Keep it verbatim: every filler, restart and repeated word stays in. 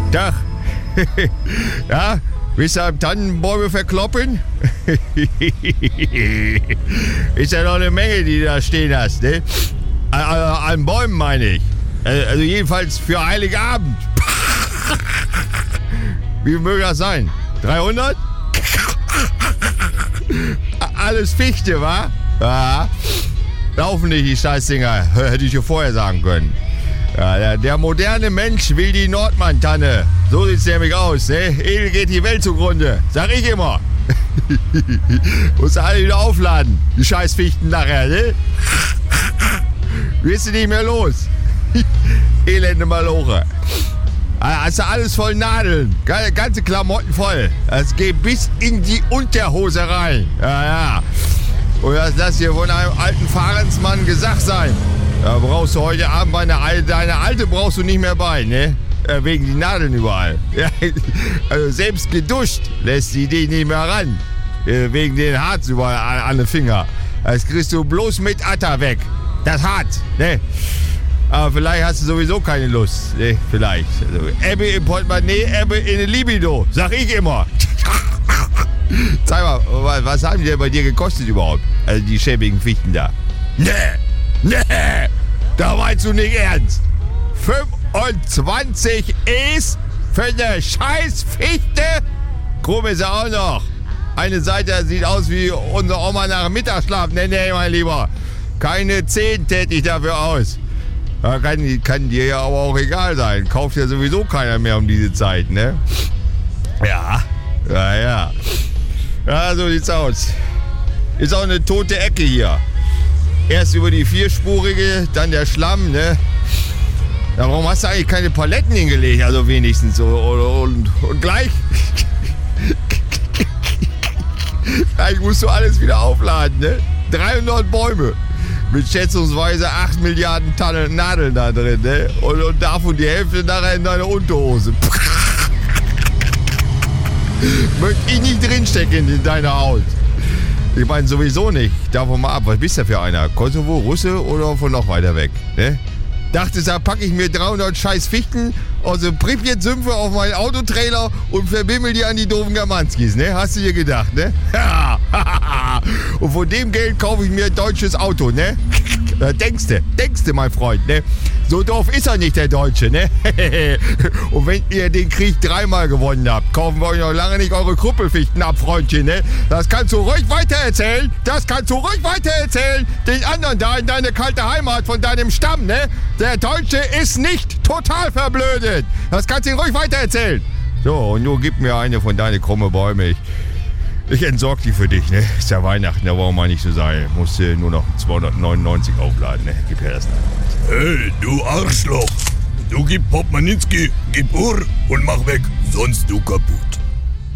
Tag. Ja, willst du am Tannenbäume verkloppen? Ist ja noch eine Menge, die du da stehen hast, ne? Also, an Bäumen meine ich. Also jedenfalls für Heiligabend. Wie viel möge das sein? dreihundert? Alles Fichte, wa? Ja. Laufen nicht die Scheißdinger. Hätte ich ja vorher sagen können. Ja, der, der moderne Mensch will die Nordmann-Tanne. So sieht's nämlich aus, ne? Edel geht die Welt zugrunde. Sag ich immer. Musst du alle wieder aufladen. Die Scheißfichten nachher, ne? Wirst du nicht mehr los. Elende Maloche. Hast du alles voll Nadeln. Ganze Klamotten voll. Das geht bis in die Unterhose rein. Ja, ja. Und das lass dir von einem alten Fahrensmann gesagt sein. Da brauchst du heute Abend eine, deine Alte brauchst du nicht mehr bei, ne? Wegen die Nadeln überall. Ja, also selbst geduscht lässt sie dich nicht mehr ran. Wegen den Harz überall an, an den Finger. Das kriegst du bloß mit Atta weg. Das Harz, ne? Aber vielleicht hast du sowieso keine Lust. Ne, vielleicht. Also, Ebbe im Portemonnaie, Ebbe in der Libido. Sag ich immer. Sag mal, was haben die denn bei dir gekostet überhaupt? Also die schäbigen Fichten da. Nee, nee, da meinst du nicht ernst. fünfundzwanzig E's für eine Scheißfichte? Krumm ist er auch noch. Eine Seite sieht aus wie unsere Oma nach dem Mittagsschlaf. Nee, nee, mein Lieber. Keine zehn täte ich dafür aus. Ja, kann, kann dir ja aber auch egal sein. Kauft ja sowieso keiner mehr um diese Zeit, ne? Ja, ja, ja. Ja, so sieht's aus. Ist auch eine tote Ecke hier. Erst über die vierspurige, dann der Schlamm, ne? Ja, warum hast du eigentlich keine Paletten hingelegt? Also wenigstens so. Und, und, und gleich... gleich musst du alles wieder aufladen, ne? dreihundert Bäume. Mit schätzungsweise acht Milliarden Tonnen Nadeln da drin, ne? Und, und davon die Hälfte nachher in deine Unterhose. Möchte ich nicht drinstecken in deiner Haut. Ich meine sowieso nicht. Davon mal ab. Was bist du für einer? Kosovo, Russe oder von noch weiter weg, ne? Dachtest, da packe ich mir dreihundert scheiß Fichten aus dem Pripyat-Sümpfe auf meinen Autotrailer und verbimmel die an die doofen Germanskis, ne? Hast du dir gedacht, ne? Und von dem Geld kaufe ich mir ein deutsches Auto, ne? Da denkst du, denkst du, mein Freund, ne? So doof ist er nicht, der Deutsche, ne? Und wenn ihr den Krieg dreimal gewonnen habt, kaufen wir euch noch lange nicht eure Krüppelfichten ab, Freundchen, ne? Das kannst du ruhig weitererzählen. Das kannst du ruhig weitererzählen. Den anderen da in deine kalte Heimat von deinem Stamm, ne? Der Deutsche ist nicht total verblödet. Das kannst du ihm ruhig weitererzählen. So, und nun gib mir eine von deinen krumme Bäume. Ich, ich entsorg die für dich, ne? Ist ja Weihnachten, da wollen wir mal nicht so sein. Musst du nur noch zweihundertneunundneunzig aufladen, ne? Gib her das nach. Hey, du Arschloch! Du gib Popmaninski, gib Uhr und mach weg, sonst du kaputt.